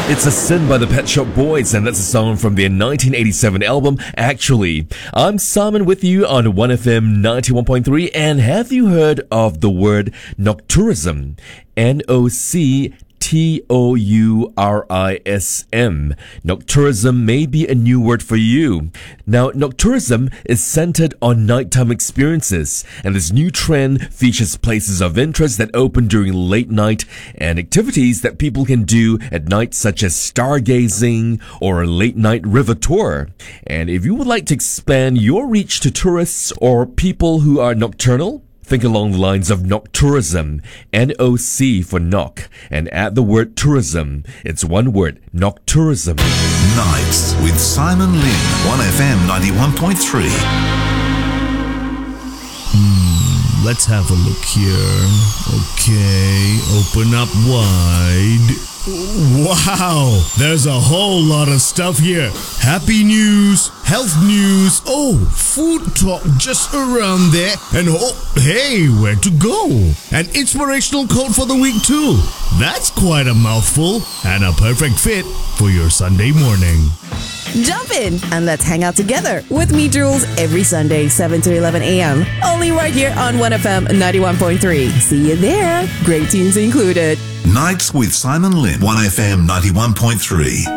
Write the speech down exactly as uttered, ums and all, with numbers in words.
It's a Sin by the Pet Shop Boys, and that's a song from their nineteen eighty-seven album, Actually. I'm Simon with you on one F M ninety-one point three, and have you heard of the word noctourism? N O C T O U R I S M. Noctourism may be a new word for you. Now, noctourism is centered on nighttime experiences, and this new trend features places of interest that open during late night and activities that people can do at night, such as stargazing or a late night river tour. And if you would like to expand your reach to tourists or people who are nocturnal, think along the lines of noctourism, N O C for knock, and add the word tourism. It's one word, noctourism. Nights with Simon Lin, one F M ninety-one point three. Hmm, let's have a look here. Okay, open up wide. Wow, there's a whole lot of stuff here. Happy news, health news, oh, food talk just around there, and oh, hey, where to go? An inspirational quote for the week too. That's quite a mouthful, and a perfect fit for your Sunday morning. Jump in and let's hang out together with me, Jules, every Sunday, seven to eleven a.m. Only right here on one F M ninety-one point three. See you there. Great tunes included. Nights with Simon Lin, one F M ninety-one point three.